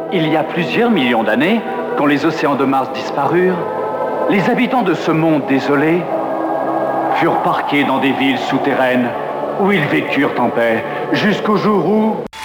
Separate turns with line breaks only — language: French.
Il y a plusieurs millions d'années, quand les océans de Mars disparurent, les habitants de ce monde désolé furent parqués dans des villes souterraines où ils vécurent en paix jusqu'au jour où...